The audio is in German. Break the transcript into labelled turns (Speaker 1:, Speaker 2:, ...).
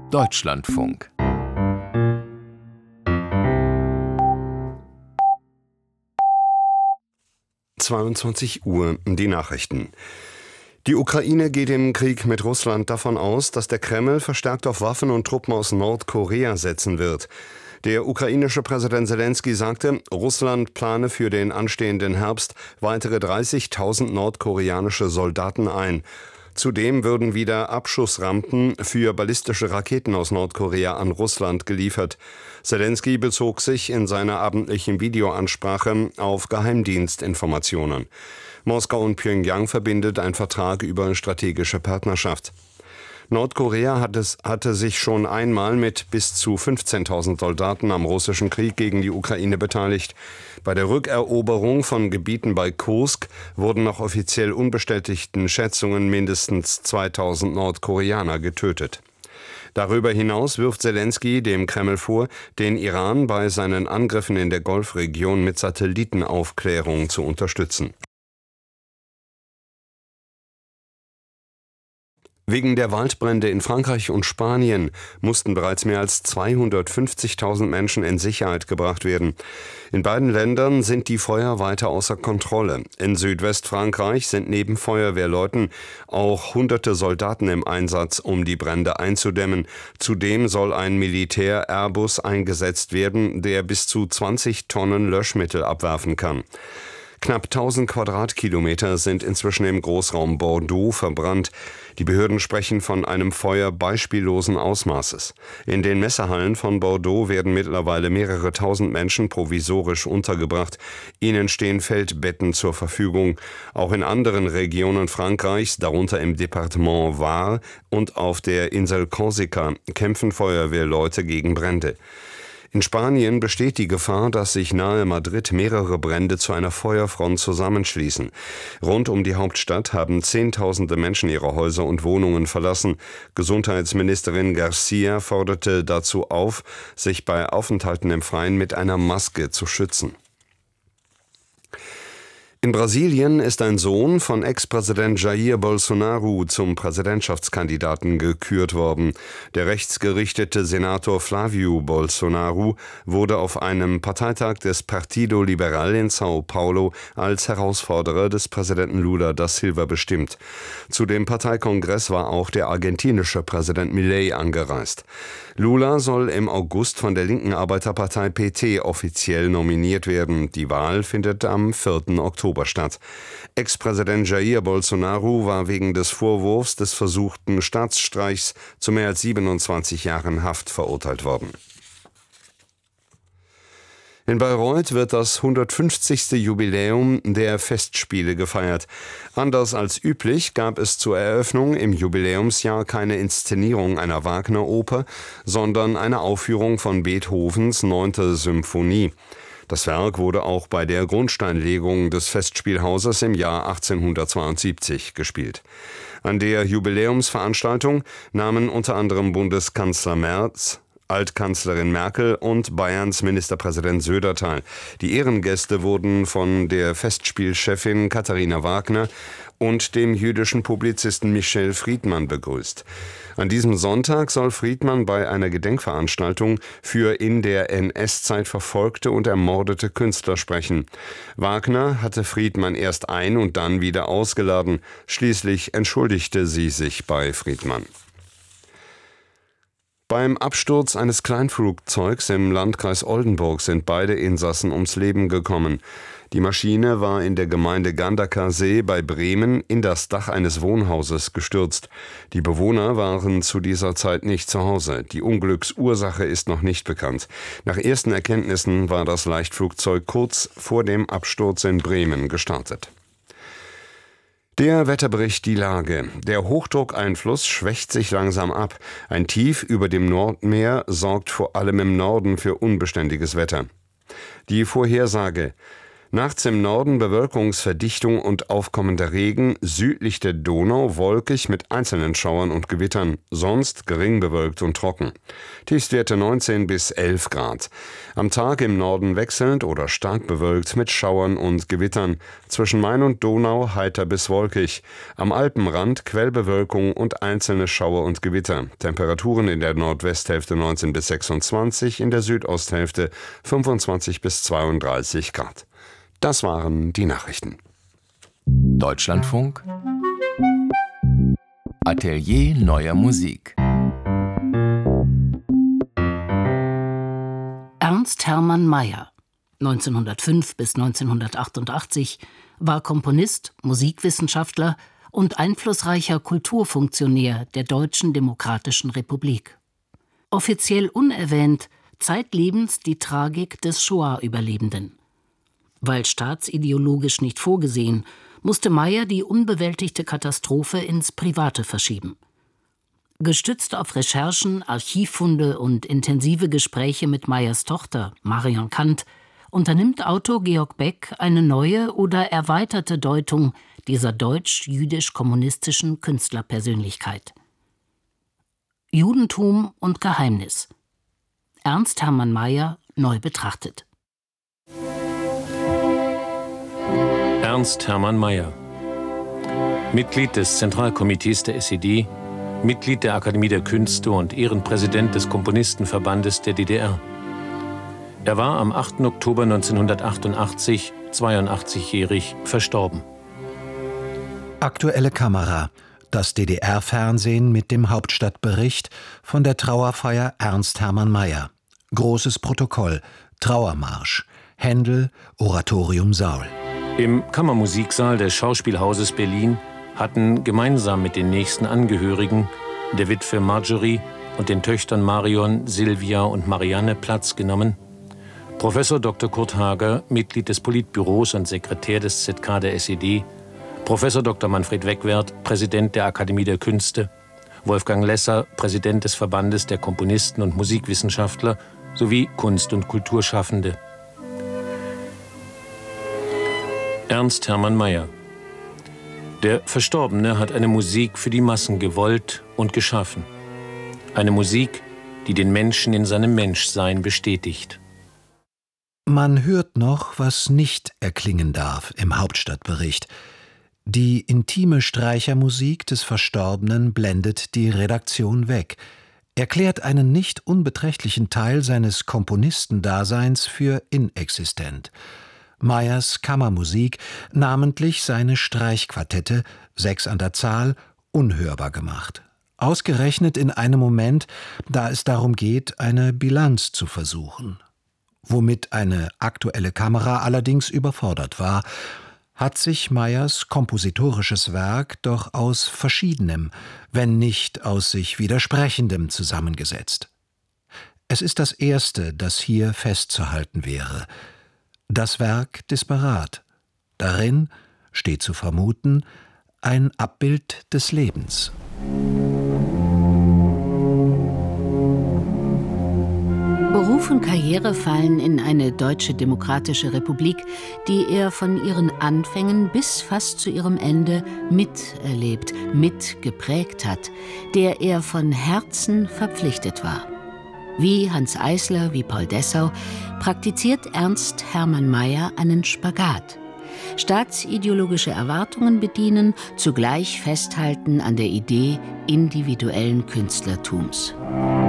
Speaker 1: Deutschlandfunk.
Speaker 2: Uhr, die Nachrichten. Die Ukraine geht im Krieg mit Russland davon aus, dass der Kreml verstärkt auf Waffen und Truppen aus Nordkorea setzen wird. Der ukrainische Präsident Selenskyj sagte, Russland plane für den anstehenden Herbst weitere 30.000 nordkoreanische Soldaten ein. Zudem würden wieder Abschussrampen für ballistische Raketen aus Nordkorea an Russland geliefert. Selenskyj bezog sich in seiner abendlichen Videoansprache auf Geheimdienstinformationen. Moskau und Pjöngjang verbindet ein Vertrag über strategische Partnerschaft. Nordkorea hatte sich schon einmal mit bis zu 15.000 Soldaten am russischen Krieg gegen die Ukraine beteiligt. Bei der Rückeroberung von Gebieten bei Kursk wurden nach offiziell unbestätigten Schätzungen mindestens 2.000 Nordkoreaner getötet. Darüber hinaus wirft Selenskyj dem Kreml vor, den Iran bei seinen Angriffen in der Golfregion mit Satellitenaufklärung zu unterstützen. Wegen der Waldbrände in Frankreich und Spanien mussten bereits mehr als 250.000 Menschen in Sicherheit gebracht werden. In beiden Ländern sind die Feuer weiter außer Kontrolle. In Südwestfrankreich sind neben Feuerwehrleuten auch hunderte Soldaten im Einsatz, um die Brände einzudämmen. Zudem soll ein Militär-Airbus eingesetzt werden, der bis zu 20 Tonnen Löschmittel abwerfen kann. Knapp 1000 Quadratkilometer sind inzwischen im Großraum Bordeaux verbrannt. Die Behörden sprechen von einem Feuer beispiellosen Ausmaßes. In den Messehallen von Bordeaux werden mittlerweile mehrere tausend Menschen provisorisch untergebracht. Ihnen stehen Feldbetten zur Verfügung. Auch in anderen Regionen Frankreichs, darunter im Departement Var und auf der Insel Korsika, kämpfen Feuerwehrleute gegen Brände. In Spanien besteht die Gefahr, dass sich nahe Madrid mehrere Brände zu einer Feuerfront zusammenschließen. Rund um die Hauptstadt haben Zehntausende Menschen ihre Häuser und Wohnungen verlassen. Gesundheitsministerin Garcia forderte dazu auf, sich bei Aufenthalten im Freien mit einer Maske zu schützen. In Brasilien ist ein Sohn von Ex-Präsident Jair Bolsonaro zum Präsidentschaftskandidaten gekürt worden. Der rechtsgerichtete Senator Flávio Bolsonaro wurde auf einem Parteitag des Partido Liberal in São Paulo als Herausforderer des Präsidenten Lula da Silva bestimmt. Zu dem Parteikongress war auch der argentinische Präsident Milei angereist. Lula soll im August von der linken Arbeiterpartei PT offiziell nominiert werden. Die Wahl findet am 4. Oktober statt. Ex-Präsident Jair Bolsonaro war wegen des Vorwurfs des versuchten Staatsstreichs zu mehr als 27 Jahren Haft verurteilt worden. In Bayreuth wird das 150. Jubiläum der Festspiele gefeiert. Anders als üblich gab es zur Eröffnung im Jubiläumsjahr keine Inszenierung einer Wagner-Oper, sondern eine Aufführung von Beethovens 9. Symphonie. Das Werk wurde auch bei der Grundsteinlegung des Festspielhauses im Jahr 1872 gespielt. An der Jubiläumsveranstaltung nahmen unter anderem Bundeskanzler Merz, Altkanzlerin Merkel und Bayerns Ministerpräsident Söder teil. Die Ehrengäste wurden von der Festspielchefin Katharina Wagner und dem jüdischen Publizisten Michel Friedmann begrüßt. An diesem Sonntag soll Friedmann bei einer Gedenkveranstaltung für in der NS-Zeit verfolgte und ermordete Künstler sprechen. Wagner hatte Friedmann erst ein- und dann wieder ausgeladen. Schließlich entschuldigte sie sich bei Friedmann. Beim Absturz eines Kleinflugzeugs im Landkreis Oldenburg sind beide Insassen ums Leben gekommen. Die Maschine war in der Gemeinde Gandaker-See bei Bremen in das Dach eines Wohnhauses gestürzt. Die Bewohner waren zu dieser Zeit nicht zu Hause. Die Unglücksursache ist noch nicht bekannt. Nach ersten Erkenntnissen war das Leichtflugzeug kurz vor dem Absturz in Bremen gestartet. Der Wetterbericht, die Lage. Der Hochdruckeinfluss schwächt sich langsam ab. Ein Tief über dem Nordmeer sorgt vor allem im Norden für unbeständiges Wetter. Die Vorhersage. Nachts im Norden Bewölkungsverdichtung und aufkommender Regen, südlich der Donau wolkig mit einzelnen Schauern und Gewittern, sonst gering bewölkt und trocken. Tiefstwerte 19 bis 11 Grad. Am Tag im Norden wechselnd oder stark bewölkt mit Schauern und Gewittern, zwischen Main und Donau heiter bis wolkig. Am Alpenrand Quellbewölkung und einzelne Schauer und Gewitter. Temperaturen in der Nordwesthälfte 19 bis 26, in der Südosthälfte 25 bis 32 Grad. Das waren die Nachrichten.
Speaker 1: Deutschlandfunk Atelier neuer Musik.
Speaker 3: Ernst Hermann Meyer, 1905 bis 1988, war Komponist, Musikwissenschaftler und einflussreicher Kulturfunktionär der Deutschen Demokratischen Republik. Offiziell unerwähnt, zeitlebens die Tragik des Shoah-Überlebenden. Weil staatsideologisch nicht vorgesehen, musste Meyer die unbewältigte Katastrophe ins Private verschieben. Gestützt auf Recherchen, Archivfunde und intensive Gespräche mit Meyers Tochter, Marion Kant, unternimmt Autor Georg Beck eine neue oder erweiterte Deutung dieser deutsch-jüdisch-kommunistischen Künstlerpersönlichkeit. Judentum und Geheimnis. Ernst Hermann Meyer neu betrachtet.
Speaker 4: Ernst Hermann Meyer, Mitglied des Zentralkomitees der SED, Mitglied der Akademie der Künste und Ehrenpräsident des Komponistenverbandes der DDR. Er war am 8. Oktober 1988, 82-jährig, verstorben.
Speaker 5: Aktuelle Kamera. Das DDR-Fernsehen mit dem Hauptstadtbericht von der Trauerfeier Ernst Hermann Meyer. Großes Protokoll, Trauermarsch, Händel, Oratorium Saul.
Speaker 4: Im Kammermusiksaal des Schauspielhauses Berlin hatten gemeinsam mit den nächsten Angehörigen, der Witwe Marjorie und den Töchtern Marion, Silvia und Marianne Platz genommen. Professor Dr. Kurt Hager, Mitglied des Politbüros und Sekretär des ZK der SED, Professor Dr. Manfred Wegwerth, Präsident der Akademie der Künste, Wolfgang Lesser, Präsident des Verbandes der Komponisten und Musikwissenschaftler sowie Kunst- und Kulturschaffende. Ernst Hermann Meyer. Der Verstorbene hat eine Musik für die Massen gewollt und geschaffen. Eine Musik, die den Menschen in seinem Menschsein bestätigt.
Speaker 5: Man hört noch, was nicht erklingen darf im Hauptstadtbericht. Die intime Streichermusik des Verstorbenen blendet die Redaktion weg, erklärt einen nicht unbeträchtlichen Teil seines Komponistendaseins für inexistent. Meyers Kammermusik, namentlich seine Streichquartette, 6 an der Zahl, unhörbar gemacht. Ausgerechnet in einem Moment, da es darum geht, eine Bilanz zu versuchen. Womit eine aktuelle Kamera allerdings überfordert war, hat sich Meyers kompositorisches Werk doch aus Verschiedenem, wenn nicht aus sich Widersprechendem zusammengesetzt. Es ist das erste, das hier festzuhalten wäre. Das Werk Disparat. Darin, steht zu vermuten, ein Abbild des Lebens.
Speaker 3: Beruf und Karriere fallen in eine deutsche demokratische Republik, die er von ihren Anfängen bis fast zu ihrem Ende miterlebt, mitgeprägt hat, der er von Herzen verpflichtet war. Wie Hans Eisler, wie Paul Dessau praktiziert Ernst Hermann Meyer einen Spagat. Staatsideologische Erwartungen bedienen, zugleich festhalten an der Idee individuellen Künstlertums.